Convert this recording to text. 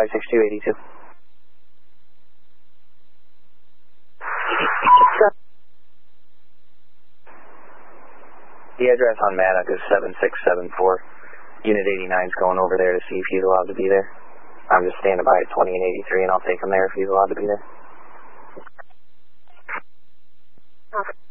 56282. The address on Maddock is 7674. Unit 89's going over there to see if he's allowed to be there. I'm just standing by at 20 and 83, and I'll take him there if he's allowed to be there.